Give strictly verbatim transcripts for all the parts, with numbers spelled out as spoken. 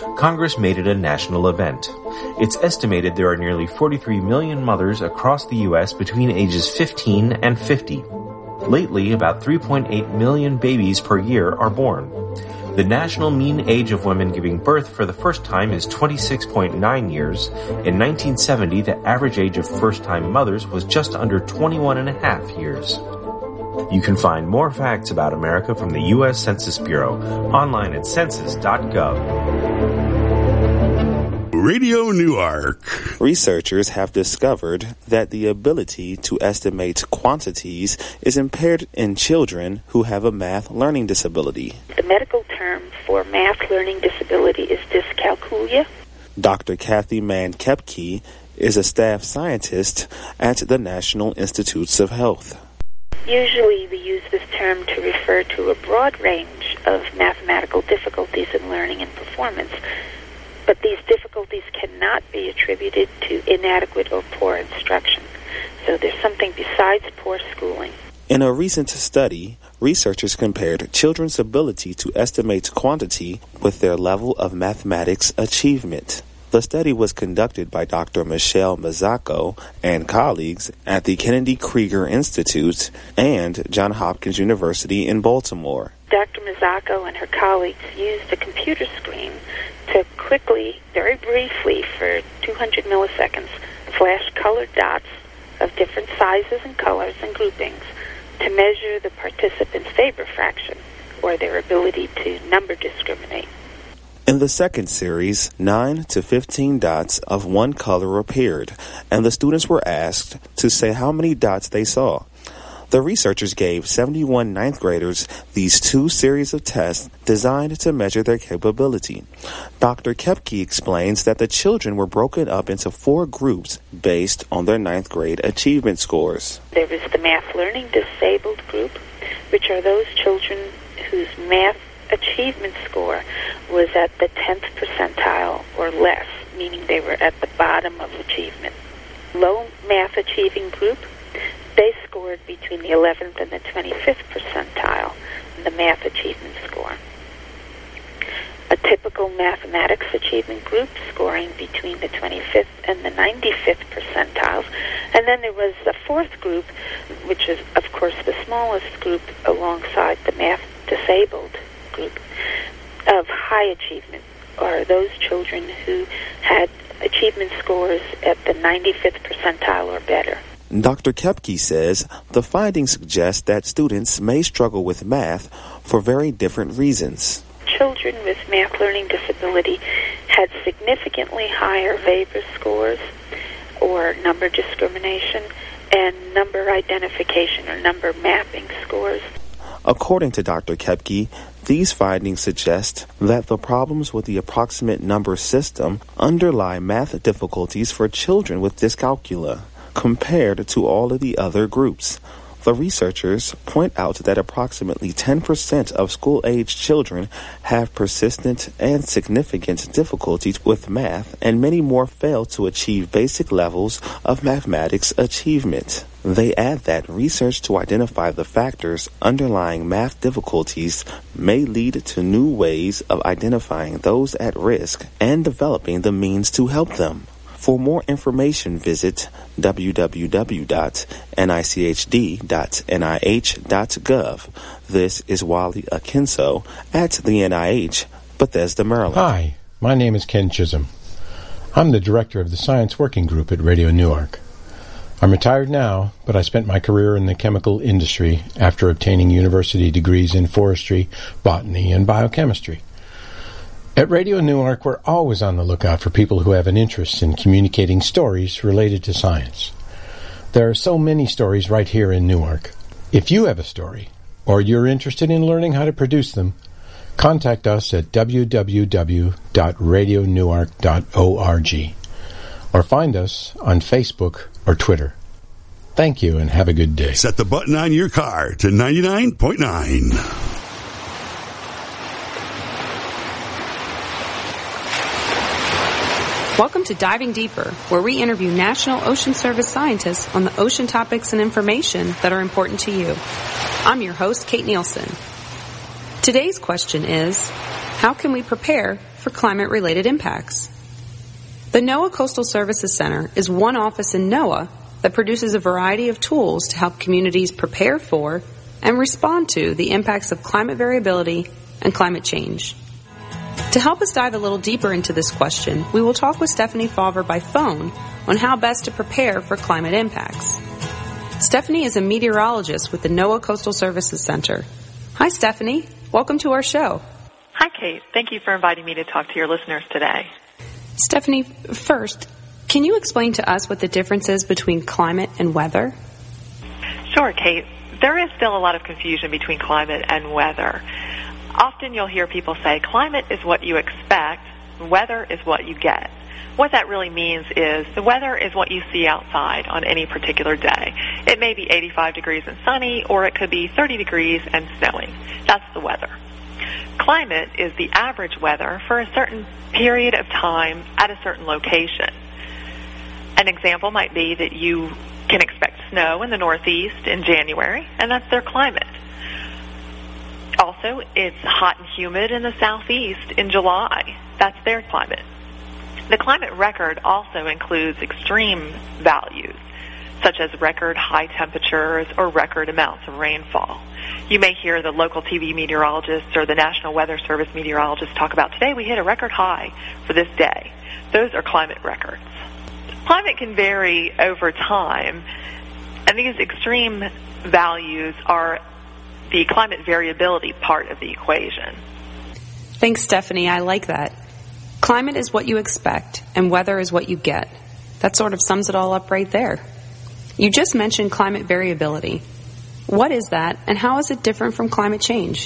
Congress made it a national event. It's estimated there are nearly forty-three million mothers across the U S between ages fifteen and fifty. Lately, about three point eight million babies per year are born. The national mean age of women giving birth for the first time is twenty-six point nine years. In nineteen seventy, the average age of first-time mothers was just under twenty-one and a half years. You can find more facts about America from the U S Census Bureau online at census dot gov. Radio Newark. Researchers have discovered that the ability to estimate quantities is impaired in children who have a math learning disability. The medical term for math learning disability is dyscalculia. Doctor Kathy Mann Kepke is a staff scientist at the National Institutes of Health. Usually we use this term to refer to a broad range of mathematical difficulties in learning and performance. But these difficulties cannot be attributed to inadequate or poor instruction. So there's something besides poor schooling. In a recent study, researchers compared children's ability to estimate quantity with their level of mathematics achievement. The study was conducted by Doctor Michelle Mazzacco and colleagues at the Kennedy Krieger Institute and Johns Hopkins University in Baltimore. Doctor Mazzacco and her colleagues used a computer screen to quickly, very briefly, for two hundred milliseconds, flash colored dots of different sizes and colors and groupings to measure the participants' Weber fraction, or their ability to number discriminate. In the second series, nine to fifteen dots of one color appeared, and the students were asked to say how many dots they saw. The researchers gave seventy-one ninth graders these two series of tests designed to measure their capability. Doctor Kepke explains that the children were broken up into four groups based on their ninth grade achievement scores. There was the math learning disabled group, which are those children whose math achievement score was at the tenth percentile or less, meaning they were at the bottom of achievement. Low math achieving group, they scored between the eleventh and the twenty-fifth percentile in the math achievement score. A typical mathematics achievement group scoring between the twenty-fifth and the ninety-fifth percentiles. And then there was a fourth group, which is, of course, the smallest group alongside the math disabled group, of high achievement, or those children who had achievement scores at the ninety-fifth percentile or better. Doctor Kepke says the findings suggest that students may struggle with math for very different reasons. Children with math learning disability had significantly higher Weber scores or number discrimination and number identification or number mapping scores. According to Doctor Kepke, these findings suggest that the problems with the approximate number system underlie math difficulties for children with dyscalculia compared to all of the other groups. The researchers point out that approximately ten percent of school-age children have persistent and significant difficulties with math, and many more fail to achieve basic levels of mathematics achievement. They add that research to identify the factors underlying math difficulties may lead to new ways of identifying those at risk and developing the means to help them. For more information, visit w w w dot n i c h d dot n i h dot gov. This is Wally Akinso at the N I H, Bethesda, Maryland. Hi, my name is Ken Chisholm. I'm the director of the Science Working Group at Radio Newark. I'm retired now, but I spent my career in the chemical industry after obtaining university degrees in forestry, botany, and biochemistry. At Radio Newark, we're always on the lookout for people who have an interest in communicating stories related to science. There are so many stories right here in Newark. If you have a story, or you're interested in learning how to produce them, contact us at w w w dot radio newark dot org or find us on Facebook or Twitter. Thank you and have a good day. Set the button on your car to ninety-nine point nine. Welcome to Diving Deeper, where we interview National Ocean Service scientists on the ocean topics and information that are important to you. I'm your host, Kate Nielsen. Today's question is, how can we prepare for climate-related impacts. The NOAA Coastal Services Center is one office in NOAA that produces a variety of tools to help communities prepare for and respond to the impacts of climate variability and climate change. To help us dive a little deeper into this question, we will talk with Stephanie Fauver by phone on how best to prepare for climate impacts. Stephanie is a meteorologist with the NOAA Coastal Services Center. Hi, Stephanie. Welcome to our show. Hi, Kate. Thank you for inviting me to talk to your listeners today. Stephanie, first, can you explain to us what the difference is between climate and weather? Sure, Kate. There is still a lot of confusion between climate and weather. Often you'll hear people say climate is what you expect, weather is what you get. What that really means is the weather is what you see outside on any particular day. It may be eighty-five degrees and sunny, or it could be thirty degrees and snowing. That's the weather. Climate is the average weather for a certain period of time at a certain location. An example might be that you can expect snow in the Northeast in January, and that's their climate. Also, it's hot and humid in the Southeast in July. That's their climate. The climate record also includes extreme values, such as record high temperatures or record amounts of rainfall. You may hear the local T V meteorologists or the National Weather Service meteorologists talk about, today we hit a record high for this day. Those are climate records. Climate can vary over time, and these extreme values are the climate variability part of the equation. Thanks, Stephanie. I like that. Climate is what you expect, and weather is what you get. That sort of sums it all up right there. You just mentioned climate variability. What is that, and how is it different from climate change?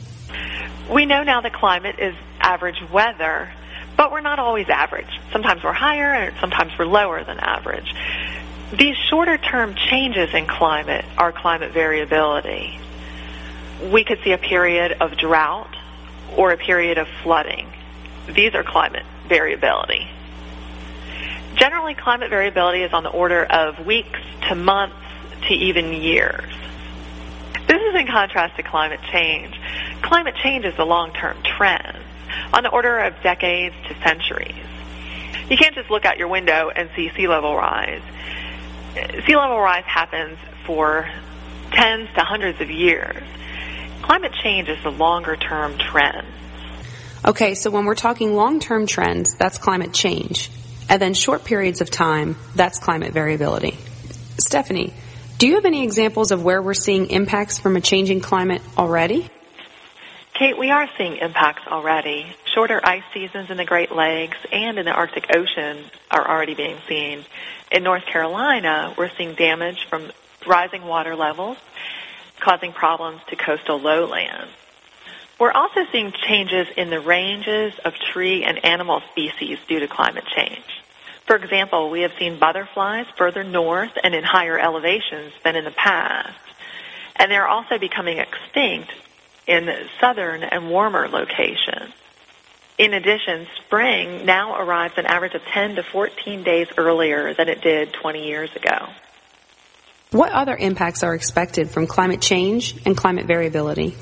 We know now that climate is average weather, but we're not always average. Sometimes we're higher, and sometimes we're lower than average. These shorter-term changes in climate are climate variability. We could see a period of drought or a period of flooding. These are climate variability. Generally, climate variability is on the order of weeks to months to even years. This is in contrast to climate change. Climate change is a long-term trend on the order of decades to centuries. You can't just look out your window and see sea level rise. Sea level rise happens for tens to hundreds of years. Climate change is the longer-term trend. Okay, so when we're talking long-term trends, that's climate change. And then short periods of time, that's climate variability. Stephanie, do you have any examples of where we're seeing impacts from a changing climate already? Kate, we are seeing impacts already. Shorter ice seasons in the Great Lakes and in the Arctic Ocean are already being seen. In North Carolina, we're seeing damage from rising water levels, causing problems to coastal lowlands. We're also seeing changes in the ranges of tree and animal species due to climate change. For example, we have seen butterflies further north and in higher elevations than in the past. And they're also becoming extinct in southern and warmer locations. In addition, spring now arrives an average of ten to fourteen days earlier than it did twenty years ago. What other impacts are expected from climate change and climate variability?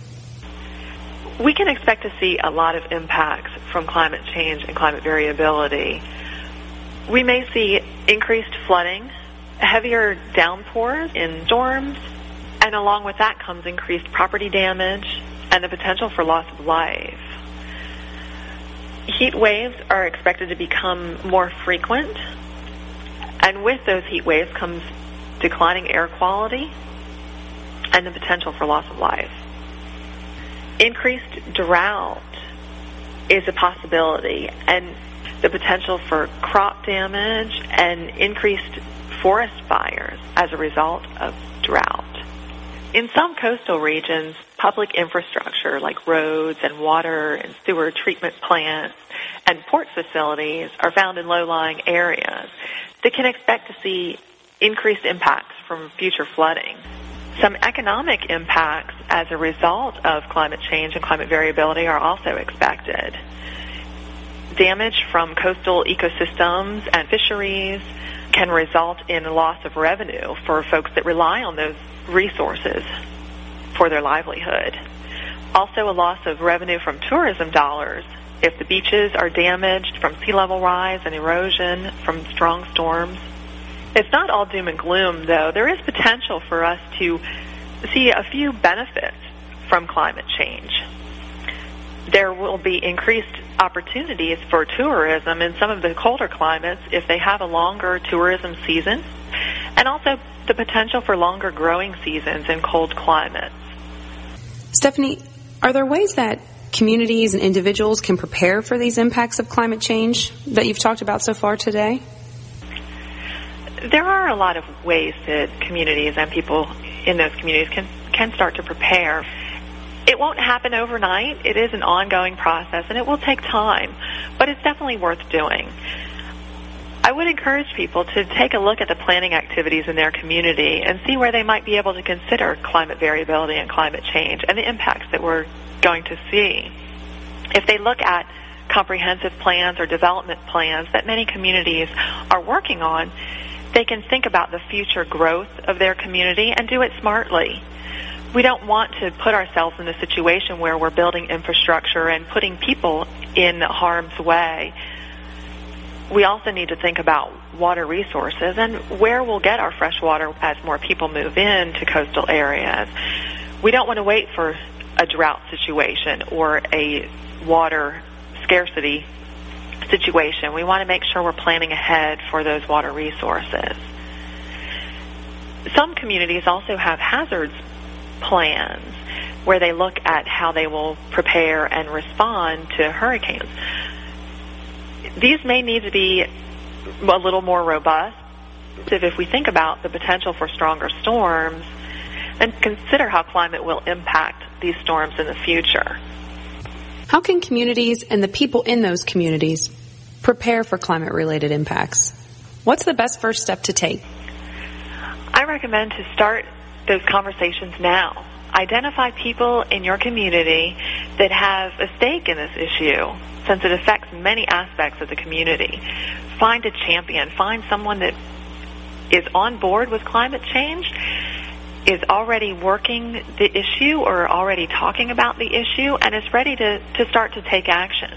We can expect to see a lot of impacts from climate change and climate variability. We may see increased flooding, heavier downpours in storms, and along with that comes increased property damage and the potential for loss of life. Heat waves are expected to become more frequent, and with those heat waves comes declining air quality and the potential for loss of life. Increased drought is a possibility, and the potential for crop damage and increased forest fires as a result of drought. In some coastal regions, public infrastructure like roads and water and sewer treatment plants and port facilities are found in low-lying areas that can expect to see increased impacts from future flooding. Some economic impacts as a result of climate change and climate variability are also expected. Damage from coastal ecosystems and fisheries can result in a loss of revenue for folks that rely on those resources for their livelihood. Also, a loss of revenue from tourism dollars if the beaches are damaged from sea level rise and erosion from strong storms. It's not all doom and gloom, though. There is potential for us to see a few benefits from climate change. There will be increased opportunities for tourism in some of the colder climates if they have a longer tourism season, and also the potential for longer growing seasons in cold climates. Stephanie, are there ways that communities and individuals can prepare for these impacts of climate change that you've talked about so far today? There are a lot of ways that communities and people in those communities can, can start to prepare. It won't happen overnight. It is an ongoing process, and it will take time, but it's definitely worth doing. I would encourage people to take a look at the planning activities in their community and see where they might be able to consider climate variability and climate change and the impacts that we're going to see. If they look at comprehensive plans or development plans that many communities are working on, they can think about the future growth of their community and do it smartly. We don't want to put ourselves in a situation where we're building infrastructure and putting people in harm's way. We also need to think about water resources and where we'll get our fresh water as more people move in to coastal areas. We don't want to wait for a drought situation or a water scarcity situation. We want to make sure we're planning ahead for those water resources. Some communities also have hazards plans where they look at how they will prepare and respond to hurricanes. These may need to be a little more robust if we think about the potential for stronger storms and consider how climate will impact these storms in the future. How can communities and the people in those communities prepare for climate-related impacts? What's the best first step to take? I recommend to start those conversations now. Identify people in your community that have a stake in this issue, since it affects many aspects of the community. Find a champion. Find someone that is on board with climate change, is already working the issue or already talking about the issue, and is ready to, to start to take action.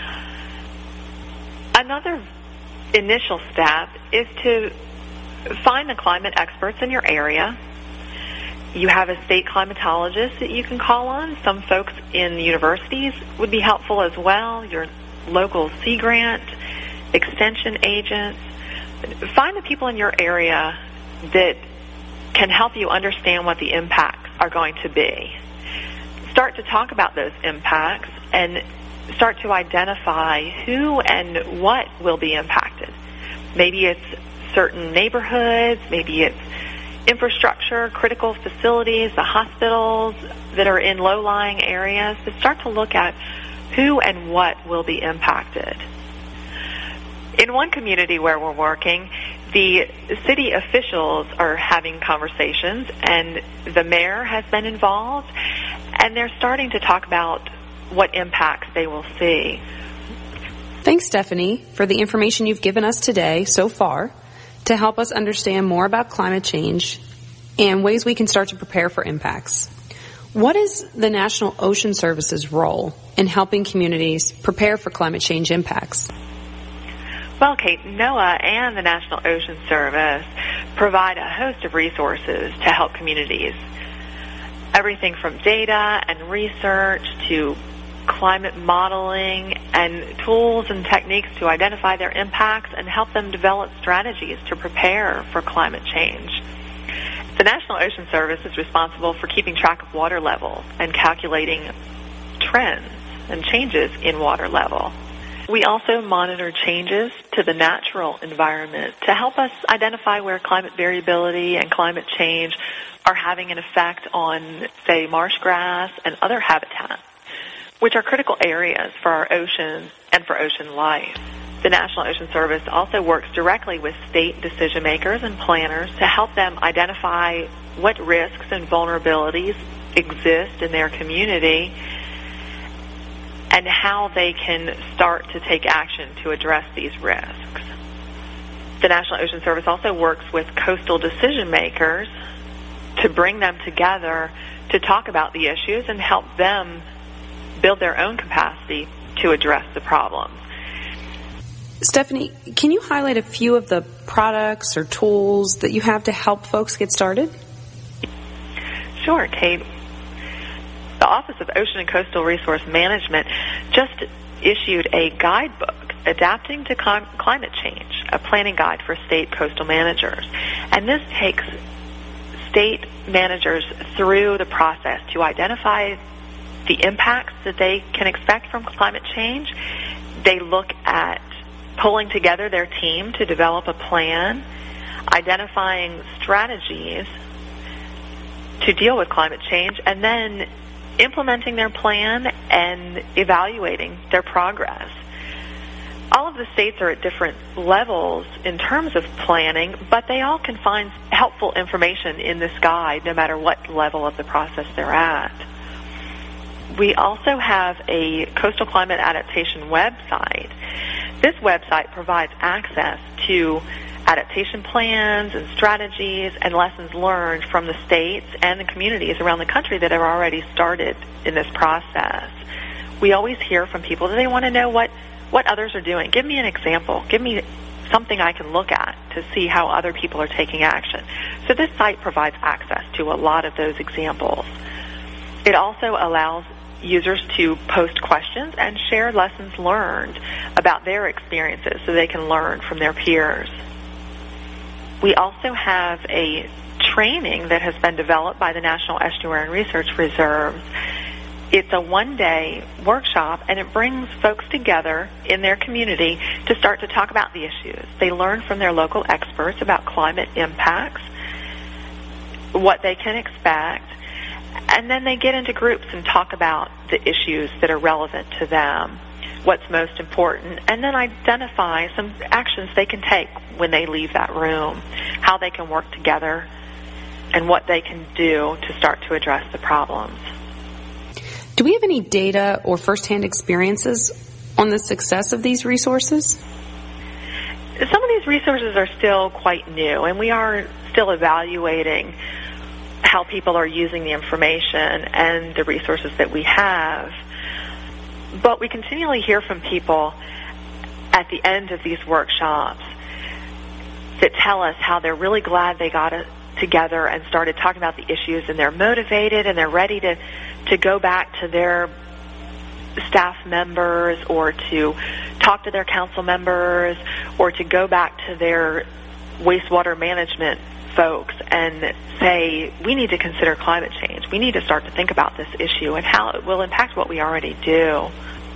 Another initial step is to find the climate experts in your area. You have a state climatologist that you can call on. Some folks in universities would be helpful as well. Your local Sea Grant, extension agents. Find the people in your area that can help you understand what the impacts are going to be. Start to talk about those impacts and start to identify who and what will be impacted. Maybe it's certain neighborhoods, maybe it's infrastructure, critical facilities, the hospitals that are in low-lying areas, to start to look at who and what will be impacted. In one community where we're working, the city officials are having conversations, and the mayor has been involved, and they're starting to talk about what impacts they will see. Thanks, Stephanie, for the information you've given us today so far to help us understand more about climate change and ways we can start to prepare for impacts. What is the National Ocean Service's role in helping communities prepare for climate change impacts? Well, Kate, NOAA and the National Ocean Service provide a host of resources to help communities. Everything from data and research to climate modeling and tools and techniques to identify their impacts and help them develop strategies to prepare for climate change. The National Ocean Service is responsible for keeping track of water levels and calculating trends and changes in water level. We also monitor changes to the natural environment to help us identify where climate variability and climate change are having an effect on, say, marsh grass and other habitats, which are critical areas for our oceans and for ocean life. The National Ocean Service also works directly with state decision makers and planners to help them identify what risks and vulnerabilities exist in their community and how they can start to take action to address these risks. The National Ocean Service also works with coastal decision makers to bring them together to talk about the issues and help them build their own capacity to address the problem. Stephanie, can you highlight a few of the products or tools that you have to help folks get started? Sure, Kate. The Office of Ocean and Coastal Resource Management just issued a guidebook, Adapting to Clim- Climate Change, a planning guide for state coastal managers. And this takes state managers through the process to identify the impacts that they can expect from climate change. They look at pulling together their team to develop a plan, identifying strategies to deal with climate change, and then implementing their plan and evaluating their progress. All of the states are at different levels in terms of planning, but they all can find helpful information in this guide no matter what level of the process they're at. We also have a coastal climate adaptation website. This website provides access to adaptation plans and strategies and lessons learned from the states and the communities around the country that have already started in this process. We always hear from people that they want to know what, what others are doing. Give me an example. Give me something I can look at to see how other people are taking action. So this site provides access to a lot of those examples. It also allows users to post questions and share lessons learned about their experiences so they can learn from their peers. We also have a training that has been developed by the National Estuary and Research Reserves. It's a one-day workshop, and it brings folks together in their community to start to talk about the issues. They learn from their local experts about climate impacts, what they can expect, and then they get into groups and talk about the issues that are relevant to them, what's most important, and then identify some actions they can take when they leave that room, how they can work together, and what they can do to start to address the problems. Do we have any data or firsthand experiences on the success of these resources? Some of these resources are still quite new, and we are still evaluating how people are using the information and the resources that we have. But we continually hear from people at the end of these workshops that tell us how they're really glad they got it together and started talking about the issues, and they're motivated and they're ready to, to go back to their staff members or to talk to their council members or to go back to their wastewater management folks and say, we need to consider climate change. We need to start to think about this issue and how it will impact what we already do.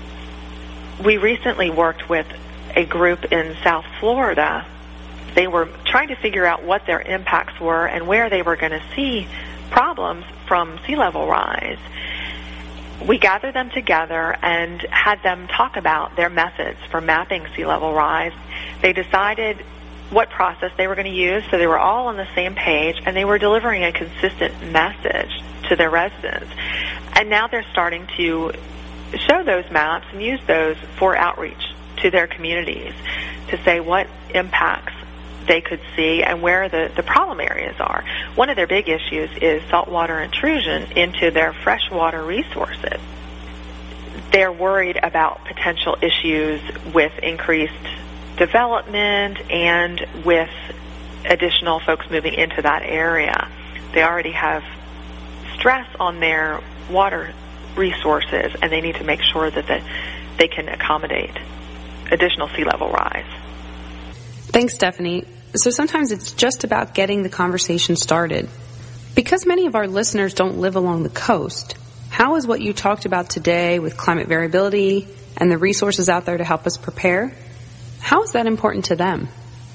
We recently worked with a group in South Florida. They were trying to figure out what their impacts were and where they were going to see problems from sea level rise. We gathered them together and had them talk about their methods for mapping sea level rise. They decided what process they were going to use, so they were all on the same page, and they were delivering a consistent message to their residents. And now they're starting to show those maps and use those for outreach to their communities to say what impacts they could see and where the, the problem areas are. One of their big issues is saltwater intrusion into their freshwater resources. They're worried about potential issues with increased development and with additional folks moving into that area. They already have stress on their water resources, and they need to make sure that the, they can accommodate additional sea level rise. Thanks, Stephanie. So sometimes it's just about getting the conversation started. Because many of our listeners don't live along the coast, how is what you talked about today with climate variability and the resources out there to help us prepare, how is that important to them?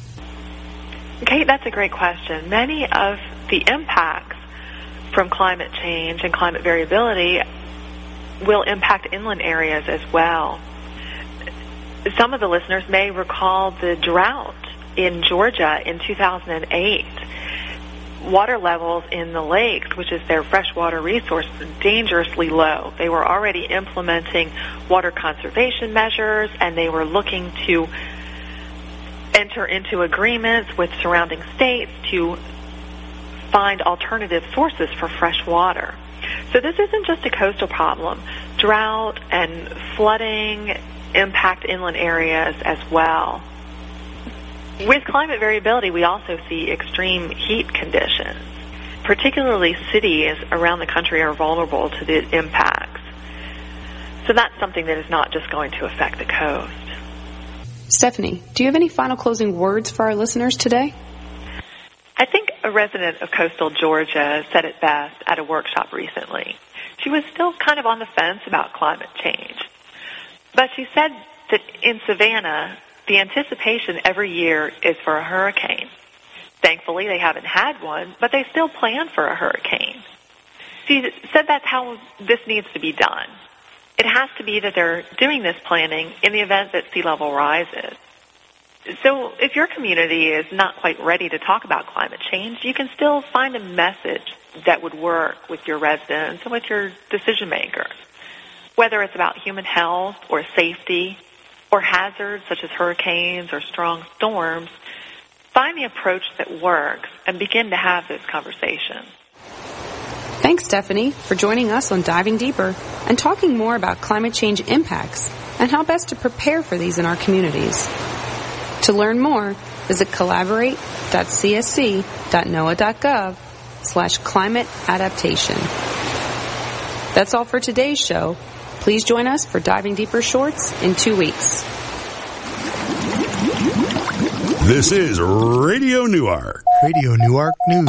Kate, that's a great question. Many of the impacts from climate change and climate variability will impact inland areas as well. Some of the listeners may recall the drought in Georgia in two thousand eight. Water levels in the lakes, which is their freshwater resource, were dangerously low. They were already implementing water conservation measures, and they were looking to enter into agreements with surrounding states to find alternative sources for fresh water. So this isn't just a coastal problem. Drought and flooding impact inland areas as well. With climate variability, we also see extreme heat conditions. Particularly cities around the country are vulnerable to the impacts. So that's something that is not just going to affect the coast. Stephanie, do you have any final closing words for our listeners today? I think a resident of coastal Georgia said it best at a workshop recently. She was still kind of on the fence about climate change. But she said that in Savannah, the anticipation every year is for a hurricane. Thankfully, they haven't had one, but they still plan for a hurricane. She said that's how this needs to be done. It has to be that they're doing this planning in the event that sea level rises. So if your community is not quite ready to talk about climate change, you can still find a message that would work with your residents and with your decision makers. Whether it's about human health or safety or hazards such as hurricanes or strong storms, find the approach that works and begin to have this conversation. Thanks, Stephanie, for joining us on Diving Deeper and talking more about climate change impacts and how best to prepare for these in our communities. To learn more, visit collaborate.csc.noaa.gov slash climate adaptation. That's all for today's show. Please join us for Diving Deeper Shorts in two weeks. This is Radio Newark. Radio Newark News.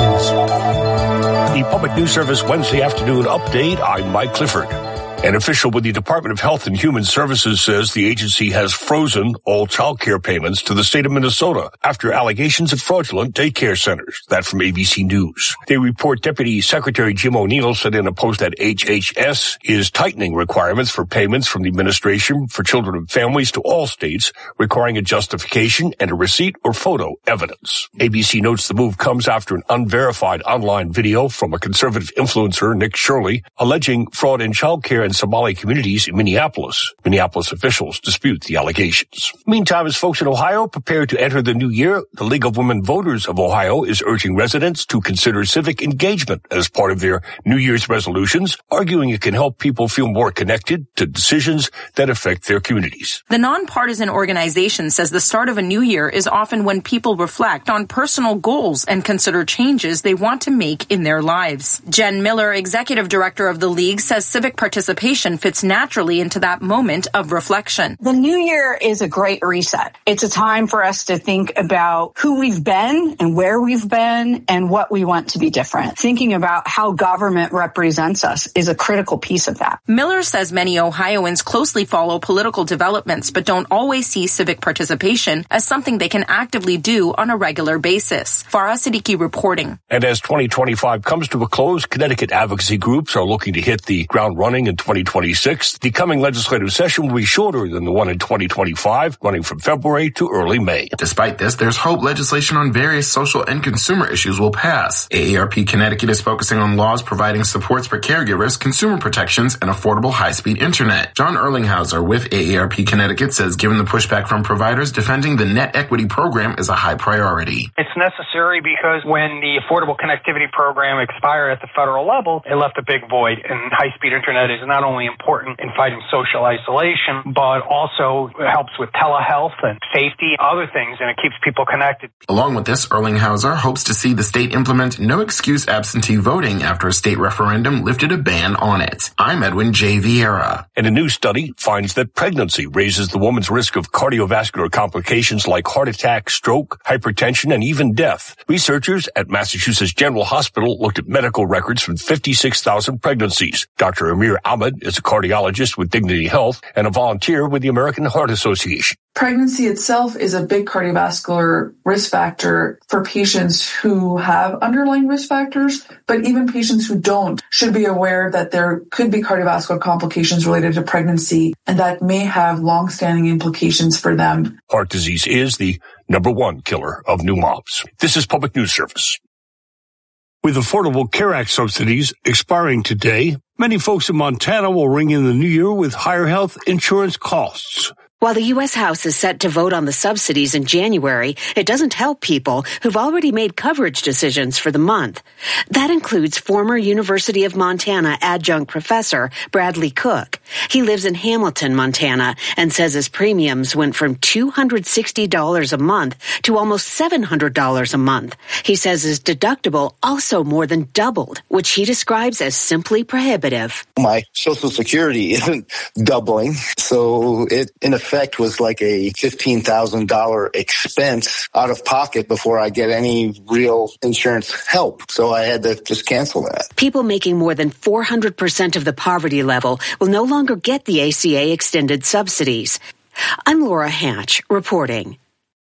The Public News Service Wednesday afternoon update. I'm Mike Clifford. An official with the Department of Health and Human Services says the agency has frozen all child care payments to the state of Minnesota after allegations of fraudulent daycare centers. That from A B C News. They report Deputy Secretary Jim O'Neill said in a post that H H S is tightening requirements for payments from the Administration for Children and Families to all states, requiring a justification and a receipt or photo evidence. A B C notes the move comes after an unverified online video from a conservative influencer, Nick Shirley, alleging fraud in child care and Somali communities in Minneapolis. Minneapolis officials dispute the allegations. Meantime, as folks in Ohio prepare to enter the new year, the League of Women Voters of Ohio is urging residents to consider civic engagement as part of their New Year's resolutions, arguing it can help people feel more connected to decisions that affect their communities. The nonpartisan organization says the start of a new year is often when people reflect on personal goals and consider changes they want to make in their lives. Jen Miller, executive director of the League, says civic participation fits naturally into that moment of reflection. The new year is a great reset. It's a time for us to think about who we've been and where we've been and what we want to be different. Thinking about how government represents us is a critical piece of that. Miller says many Ohioans closely follow political developments but don't always see civic participation as something they can actively do on a regular basis. Farah Siddiqui reporting. And as twenty twenty-five comes to a close, Connecticut advocacy groups are looking to hit the ground running in twenty twenty-six. The coming legislative session will be shorter than the one in twenty twenty-five, running from February to early May. Despite this, there's hope legislation on various social and consumer issues will pass. A A R P Connecticut is focusing on laws providing supports for caregivers, consumer protections, and affordable high-speed internet. John Erlinghauser with A A R P Connecticut says given the pushback from providers, defending the net equity program is a high priority. It's necessary because when the Affordable Connectivity Program expired at the federal level, it left a big void, and high-speed internet is not only important in fighting social isolation, but also helps with telehealth and safety, other things, and it keeps people connected. Along with this, Erlinghauser hopes to see the state implement no-excuse absentee voting after a state referendum lifted a ban on it. I'm Edwin J. Vieira. And a new study finds that pregnancy raises the woman's risk of cardiovascular complications like heart attack, stroke, hypertension, and even death. Researchers at Massachusetts General Hospital looked at medical records from fifty-six thousand pregnancies. Doctor Amir Ahmed is a cardiologist with Dignity Health and a volunteer with the American Heart Association. Pregnancy itself is a big cardiovascular risk factor for patients who have underlying risk factors, but even patients who don't should be aware that there could be cardiovascular complications related to pregnancy, and that may have long-standing implications for them. Heart disease is the number one killer of new moms. This is Public News Service. With Affordable Care Act subsidies expiring today, many folks in Montana will ring in the new year with higher health insurance costs. While the U S House is set to vote on the subsidies in January, it doesn't help people who've already made coverage decisions for the month. That includes former University of Montana adjunct professor Bradley Cook. He lives in Hamilton, Montana, and says his premiums went from two hundred sixty dollars a month to almost seven hundred dollars a month. He says his deductible also more than doubled, which he describes as simply prohibitive. My Social Security isn't doubling, so it, in effect, was like a fifteen thousand dollars expense out of pocket before I get any real insurance help. So I had to just cancel that. People making more than four hundred percent of the poverty level will no longer get the A C A extended subsidies. I'm Laura Hatch, reporting.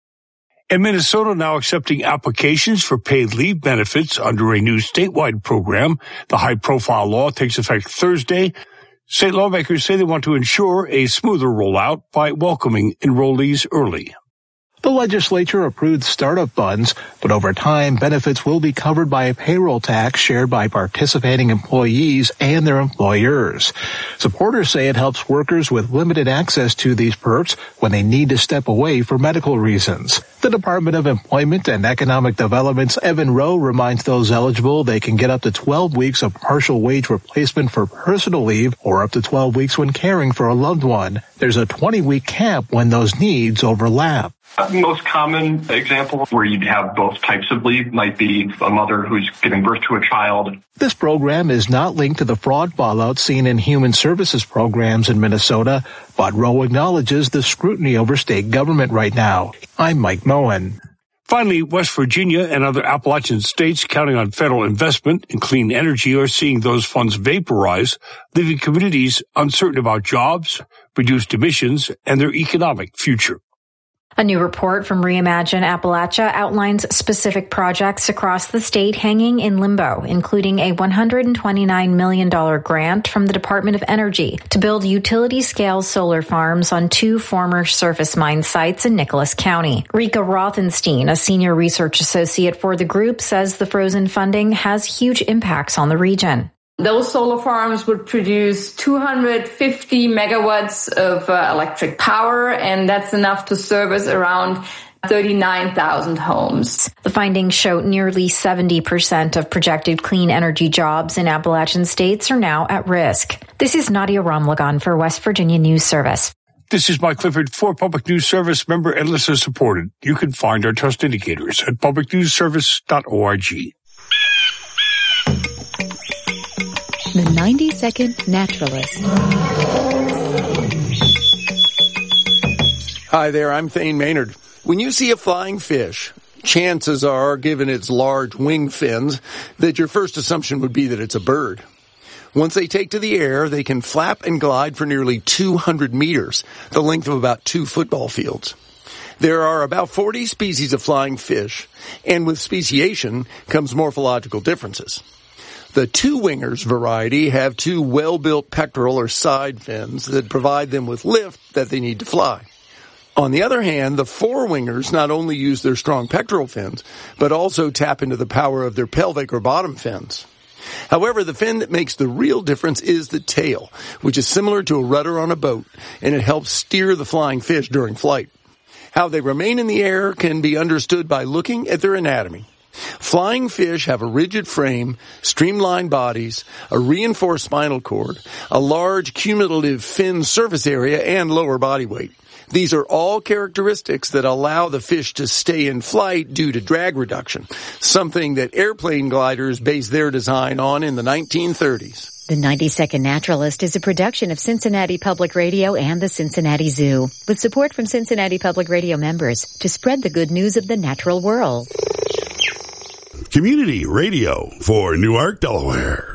And Minnesota now accepting applications for paid leave benefits under a new statewide program. The high-profile law takes effect Thursday. State lawmakers say they want to ensure a smoother rollout by welcoming enrollees early. The legislature approved startup funds, but over time, benefits will be covered by a payroll tax shared by participating employees and their employers. Supporters say it helps workers with limited access to these perks when they need to step away for medical reasons. The Department of Employment and Economic Development's Evan Rowe reminds those eligible they can get up to twelve weeks of partial wage replacement for personal leave or up to twelve weeks when caring for a loved one. There's a twenty-week cap when those needs overlap. The most common example where you'd have both types of leave might be a mother who's giving birth to a child. This program is not linked to the fraud fallout seen in human services programs in Minnesota, but Rowe acknowledges the scrutiny over state government right now. I'm Mike Moen. Finally, West Virginia and other Appalachian states counting on federal investment in clean energy are seeing those funds vaporize, leaving communities uncertain about jobs, reduced emissions, and their economic future. A new report from Reimagine Appalachia outlines specific projects across the state hanging in limbo, including a one hundred twenty-nine million dollars grant from the Department of Energy to build utility-scale solar farms on two former surface mine sites in Nicholas County. Rika Rothenstein, a senior research associate for the group, says the frozen funding has huge impacts on the region. Those solar farms would produce two hundred fifty megawatts of uh, electric power, and that's enough to service around thirty-nine thousand homes. The findings show nearly seventy percent of projected clean energy jobs in Appalachian states are now at risk. This is Nadia Ramlagan for West Virginia News Service. This is Mike Clifford for Public News Service, member and listener supported. You can find our trust indicators at public news service dot org. The ninety second Naturalist. Hi there, I'm Thane Maynard. When you see a flying fish, chances are, given its large wing fins, that your first assumption would be that it's a bird. Once they take to the air, they can flap and glide for nearly two hundred meters, the length of about two football fields. There are about forty species of flying fish, and with speciation comes morphological differences. The two-wingers variety have two well-built pectoral or side fins that provide them with lift that they need to fly. On the other hand, the four-wingers not only use their strong pectoral fins, but also tap into the power of their pelvic or bottom fins. However, the fin that makes the real difference is the tail, which is similar to a rudder on a boat, and it helps steer the flying fish during flight. How they remain in the air can be understood by looking at their anatomy. Flying fish have a rigid frame, streamlined bodies, a reinforced spinal cord, a large cumulative fin surface area, and lower body weight. These are all characteristics that allow the fish to stay in flight due to drag reduction, something that airplane gliders based their design on in the nineteen thirties. The ninety second Naturalist is a production of Cincinnati Public Radio and the Cincinnati Zoo, with support from Cincinnati Public Radio members to spread the good news of the natural world. Community radio for Newark, Delaware.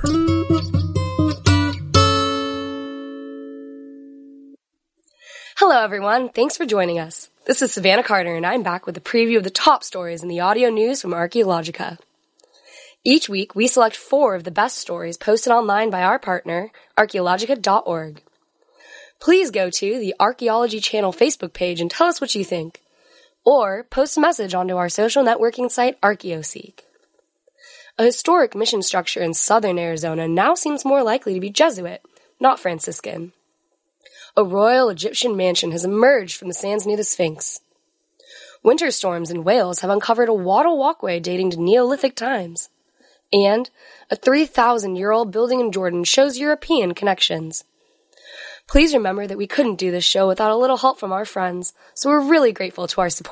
Hello, everyone. Thanks for joining us. This is Savannah Carter, and I'm back with a preview of the top stories in the audio news from Archaeologica. Each week, we select four of the best stories posted online by our partner, archaeologica dot org. Please go to the Archaeology Channel Facebook page and tell us what you think. Or post a message onto our social networking site, ArchaeoSeek. A historic mission structure in southern Arizona now seems more likely to be Jesuit, not Franciscan. A royal Egyptian mansion has emerged from the sands near the Sphinx. Winter storms in Wales have uncovered a wattle walkway dating to Neolithic times. And a three thousand year old building in Jordan shows European connections. Please remember that we couldn't do this show without a little help from our friends, so we're really grateful to our support.